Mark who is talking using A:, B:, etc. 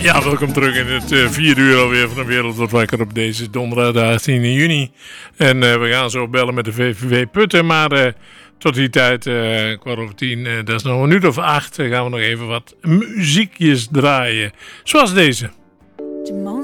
A: Ja, welkom terug in het 4 uur alweer van de Wereld Wordt Wakker op deze donderdag de 18 juni. En we gaan zo bellen met de VVV Putten, maar tot die tijd, 9:15, dat is nog een minuut of 8, gaan we nog even wat muziekjes draaien. Zoals deze.